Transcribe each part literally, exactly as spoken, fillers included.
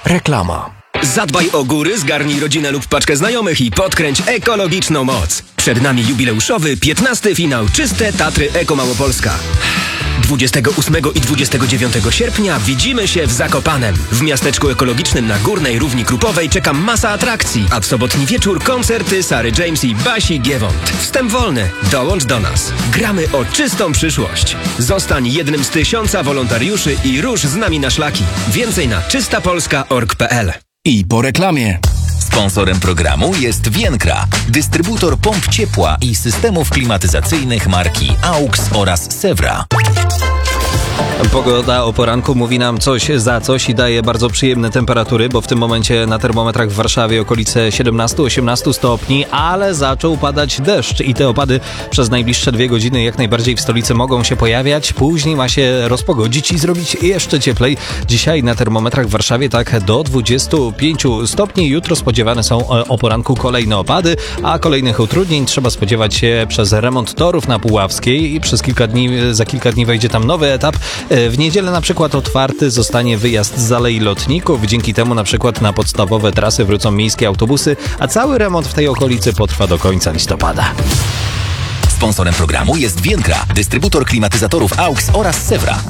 Reklama. Zadbaj o góry, zgarnij rodzinę lub paczkę znajomych i podkręć ekologiczną moc. Przed nami jubileuszowy piętnasty finał Czyste Tatry Eko Małopolska. dwudziestego ósmego i dwudziestego dziewiątego sierpnia widzimy się w Zakopanem. W miasteczku ekologicznym na Górnej Równi Krupowej czeka masa atrakcji, a w sobotni wieczór koncerty Sary James i Basi Giewont. Wstęp wolny. Dołącz do nas. Gramy o czystą przyszłość. Zostań jednym z tysiąca wolontariuszy i rusz z nami na szlaki. Więcej na czysta polska kropka org kropka pe el. I po reklamie. Sponsorem programu jest Vienkra, dystrybutor pomp ciepła i systemów klimatyzacyjnych marki AUX oraz Sewra. Pogoda o poranku mówi nam coś za coś i daje bardzo przyjemne temperatury, bo w tym momencie na termometrach w Warszawie okolice siedemnaście osiemnaście stopni, ale zaczął padać deszcz i te opady przez najbliższe dwie godziny jak najbardziej w stolicy mogą się pojawiać. Później ma się rozpogodzić i zrobić jeszcze cieplej. Dzisiaj na termometrach w Warszawie tak do dwudziestu pięciu stopni. Jutro spodziewane są o poranku kolejne opady, a kolejnych utrudnień trzeba spodziewać się przez remont torów na Puławskiej i przez kilka dni, za kilka dni wejdzie tam nowy etap. W niedzielę na przykład otwarty zostanie wyjazd z Alei Lotników. Dzięki temu na przykład na podstawowe trasy wrócą miejskie autobusy, a cały remont w tej okolicy potrwa do końca listopada. Sponsorem programu jest Vienkra, dystrybutor klimatyzatorów AUX oraz Sewra.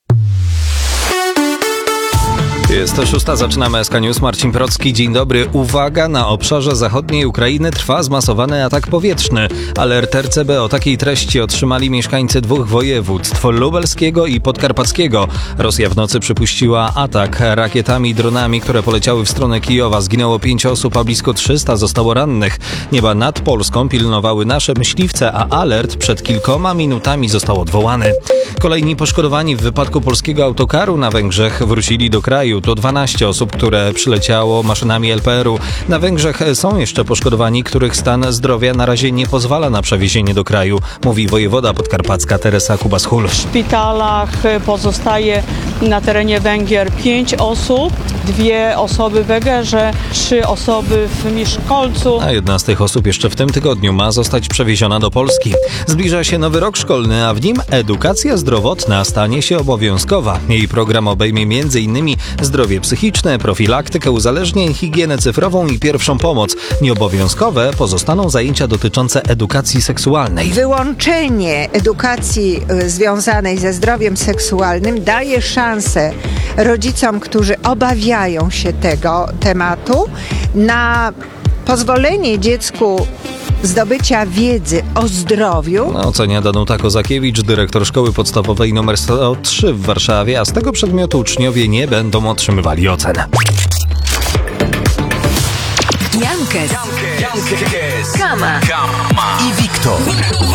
Jest to szósta, zaczynamy S K News. Marcin Procki, dzień dobry. Uwaga, na obszarze zachodniej Ukrainy trwa zmasowany atak powietrzny. Alert R C B o takiej treści otrzymali mieszkańcy dwóch województw, lubelskiego i podkarpackiego. Rosja w nocy przypuściła atak rakietami i dronami, które poleciały w stronę Kijowa. Zginęło pięć osób, a blisko trzysta zostało rannych. Nieba nad Polską pilnowały nasze myśliwce, a alert przed kilkoma minutami został odwołany. Kolejni poszkodowani w wypadku polskiego autokaru na Węgrzech wrócili do kraju. To dwanaście osób, które przyleciało maszynami L P R u. Na Węgrzech są jeszcze poszkodowani, których stan zdrowia na razie nie pozwala na przewiezienie do kraju, mówi wojewoda podkarpacka Teresa Kubas-Hul. W szpitalach pozostaje na terenie Węgier pięć osób, dwie osoby w Egerze, trzy osoby w Miszkolcu. A jedna z tych osób jeszcze w tym tygodniu ma zostać przewieziona do Polski. Zbliża się nowy rok szkolny, a w nim edukacja zdrowotna stanie się obowiązkowa. Jej program obejmie między innymi zdrowie psychiczne, profilaktykę uzależnień, higienę cyfrową i pierwszą pomoc. Nieobowiązkowe pozostaną zajęcia dotyczące edukacji seksualnej. Wyłączenie edukacji związanej ze zdrowiem seksualnym daje szansę rodzicom, którzy obawiają się tego tematu, na pozwolenie dziecku zdobycia wiedzy o zdrowiu. Ocenia Danuta Kozakiewicz, dyrektor szkoły podstawowej nr sto trzy w Warszawie, a z tego przedmiotu uczniowie nie będą otrzymywali ocen. Jankes, Kama i Wiktor.